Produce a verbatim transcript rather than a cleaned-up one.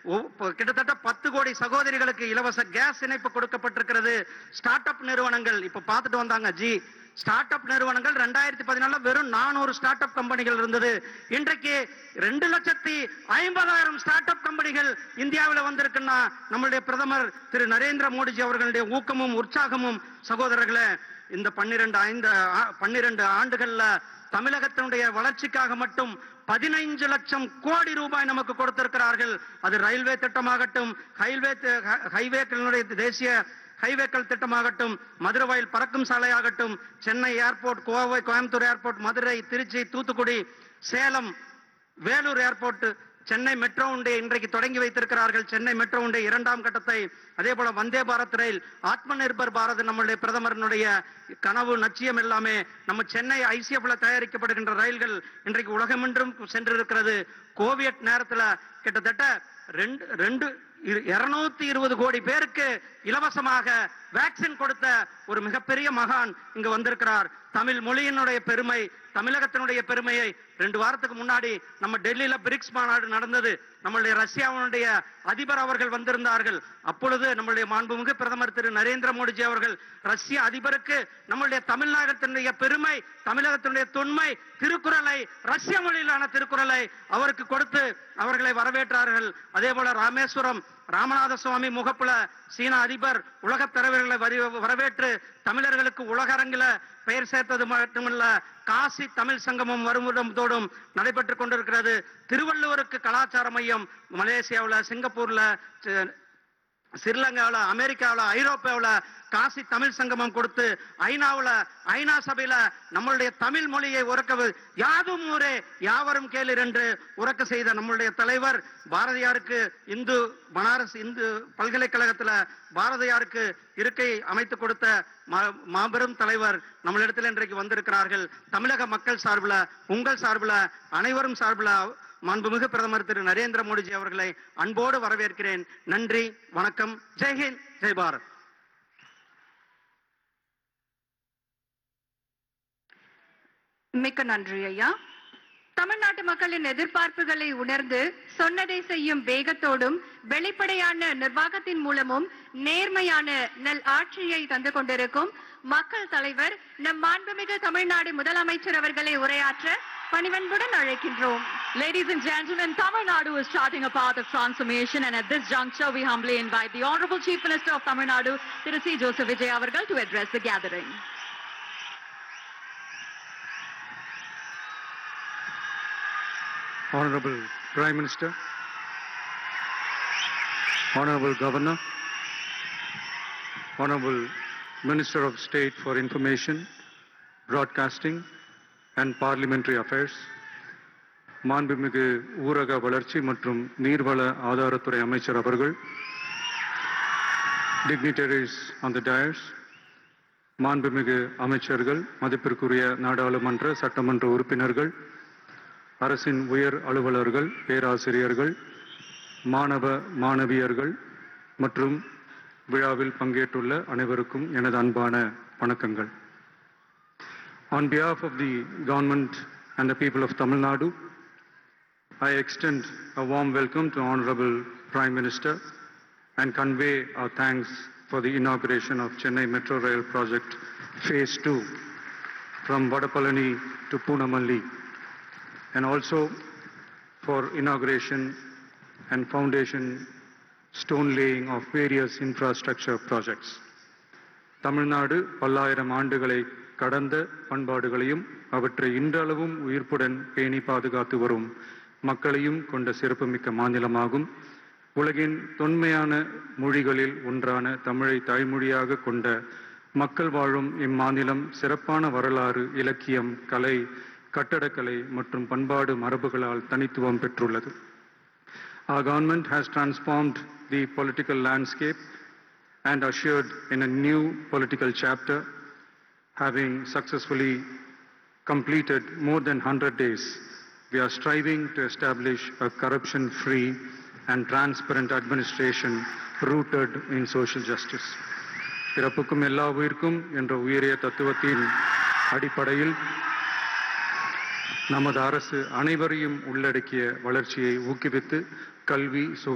கிட்டத்தட்ட பத்து கோடி சகோதரிகளுக்கு இலவச கேஸ் இணைப்பு கொடுக்கப்பட்டிருக்கிறது. ஸ்டார்ட் அப் நிறுவனங்கள் இப்ப பார்த்துட்டு வந்தாங்க ஜி. ஸ்டார்ட் அப் நிறுவனங்கள் ரெண்டாயிரத்தி பதினாலுல வெறும் நானூறு ஸ்டார்ட் அப் கம்பெனிகள் இருந்தது. இன்றைக்கு ரெண்டு லட்சத்தி ஐம்பதாயிரம் ஸ்டார்ட் அப் கம்பெனிகள் இந்தியாவில் வந்திருக்குன்னா நம்மளுடைய பிரதமர் திரு நரேந்திர மோடிஜி அவர்களுடைய ஊக்கமும் உற்சாகமும் சகோதரர்களே. இந்த பன்னிரண்டு ஐந்து பன்னிரண்டு ஆண்டுகள்ல தமிழகத்தினுடைய வளர்ச்சிக்காக மட்டும் பதினைந்து லட்சம் கோடி ரூபாய் நமக்கு கொடுத்திருக்கிறார்கள். அது ரயில்வே திட்டமாகட்டும், ஹைவே ஹைவேக்களுடைய தேசிய ஹைவேக்கள் திட்டமாகட்டும், மதுரவாயில் பறக்கும் சாலையாகட்டும், Chennai airport, Kovai Coimbatore airport, Madurai, Trichy, Thoothukudi, Salem, Vellore airport, Chennai metro உண்டை இன்றைக்கு தொடங்கி வைத்திருக்கிறார்கள். சென்னை மெட்ரோ உண்டை இரண்டாம் கட்டத்தை, அதே போல வந்தே பாரத் ரயில், ஆத்ம நிர்பர் பாரத் நம்முடைய பிரதமரனுடைய கனவு லட்சியம் எல்லாமே நம்ம சென்னை ஐசிஎஃப்ல தயாரிக்கப்படுகின்ற ரயில்கள் இன்றைக்கு உலகமென்றும் சென்றிருக்கிறது. கோவிட் நேரத்தில் கிட்டத்தட்ட ரெண்டு ரெண்டு இருநூத்தி இருபது கோடி பேருக்கு இலவசமாக வேக்சின் கொடுத்த ஒரு மிகப்பெரிய மகான் இங்கு வந்திருக்கிறார். தமிழ் மொழியினுடைய பெருமை, தமிழகத்தினுடைய பெருமையை ரெண்டு வாரத்துக்கு முன்னாடி நம்ம டெல்லியில பிரிக்ஸ் மாநாடு நடந்தது. நம்மளுடைய ரஷ்யாவுடைய அதிபர் அவர்கள் வந்திருந்தார்கள். அப்பொழுது நம்மளுடைய மாண்புமிகு பிரதமர் திரு நரேந்திர மோடிஜி அவர்கள் ரஷ்ய அதிபருக்கு நம்மளுடைய தமிழ்நாட்டினுடைய பெருமை, தமிழகத்தினுடைய தொன்மை, திருக்குறளை, ரஷ்ய மொழியிலான திருக்குறளை அவருக்கு கொடுத்து அவர்களை வரவேற்றார்கள். அதே போல ராமேஸ்வரம் ராமநாத சுவாமி முகப்புல சீன அதிபர் உலக தலைவர்களை வரவேற்று தமிழர்களுக்கு உலக அரங்கில பெயர் சேர்த்தது மட்டுமல்ல, காசி தமிழ் சங்கமம் வருடத்தோடும் நடைபெற்றுக் கொண்டிருக்கிறது. திருவள்ளுவருக்கு கலாச்சார மையம் மலேசியாவில், சிங்கப்பூர்ல, ஸ்ரீலங்காவில், அமெரிக்காவில், ஐரோப்பாவில் காசி தமிழ் சங்கமம் கொடுத்து ஐநாவில் ஐநா சபையில நம்மளுடைய தமிழ் மொழியை உறக்க யாதும் ஊரே யாவரும் கேளீர் என்று உறக்க செய்த நம்மளுடைய தலைவர் பாரதியாருக்கு இந்து பனாரஸ் இந்து பல்கலைக்கழகத்தில் பாரதியாருக்கு இருக்கை அமைத்து கொடுத்த மாபெரும் தலைவர் நம்மளிடத்தில் இன்றைக்கு வந்திருக்கிறார்கள். தமிழக மக்கள் சார்பில், உங்கள் சார்பில், அனைவரும் சார்பில் மாண்புமிகு பிரதமர் திரு நரேந்திர மோடிஜி அவர்களை அன்போடு வரவேற்கிறேன். நன்றி, வணக்கம். ஜெய்ஹிந்த், ஜெய் பாரத். மிக்க நன்றி ஐயா. தமிழ்நாட்டு மக்களின் எதிர்பார்ப்புகளை உணர்ந்து சொன்னதை செய்யும் வேகத்தோடும் வெளிப்படையான நிர்வாகத்தின் மூலமும் நேர்மையான நல் ஆட்சியை தந்து கொண்டிருக்கும் மக்கள் தலைவர் நம் மாண்புமிகு தமிழ்நாடு முதலமைச்சர் அவர்களை உரையாற்ற பணிவன்புடன் அழைக்கின்றோம். Ladies and gentlemen, Tamil Nadu is charting a path of transformation, and at this juncture we humbly invite the Honorable Chief Minister of Tamil Nadu, Thiru C. Joseph Vijay Avargal, to address the gathering. Honorable Prime Minister, Honorable Governor, Honorable Minister of State for Information, Broadcasting and Parliamentary Affairs, மாண்புமிகு ஊரக வளர்ச்சி மற்றும் நீர்வள ஆதாரத்துறை அமைச்சர் அவர்கள், dignitaries on the dais, மாண்புமிகு அமைச்சர்கள், மதிப்பிற்குரிய நாடாளுமன்ற சட்டமன்ற உறுப்பினர்கள், அரசின் உயர் அலுவலர்கள், பேராசிரியர்கள், மாணவ மாணவியர்கள் மற்றும் விழாவில் பங்கேற்றுள்ள அனைவருக்கும் எனது அன்பான வணக்கங்கள். On behalf of the government and the people of Tamil Nadu, I extend a warm welcome to Honorable Prime Minister and convey our thanks for the inauguration of Chennai Metro Rail Project Phase two from Vadapalani to Poonamalli, and also for inauguration and foundation stone laying of various infrastructure projects. Tamil Nadu பல்லாயிரம் ஆண்டுகளை கடந்த பண்பாடுகளையும் அவற்றை இன்றளவும் உயிர்ப்புடன் பேணி பாதுகாத்து வரும் மக்களையும் கொண்ட சிறப்புமிக்க மாநிலமாகும். உலகின் தொன்மையான மொழிகளில் ஒன்றான தமிழை தாய்மொழியாக கொண்ட மக்கள் வாழும் இம்மாநிலம் சிறப்பான வரலாறு, இலக்கியம், கலை, கட்டடக்கலை மற்றும் பண்பாடு மரபுகளால் தனித்துவம் பெற்றுள்ளது. Our government has transformed the political landscape and ushered in a new political chapter, having successfully completed more than one hundred days. We are striving to establish a corruption-free and transparent administration rooted in social justice. பிறப்புக்கும் எல்லா உயிர்க்கும் என்ற உயரிய தத்துவத்தின் அடிப்படையில் நமது அரசு அனைவரையும் உள்ளடக்கிய வளர்ச்சியை ஊக்குவித்து கல்வி, சுகாதாரம்,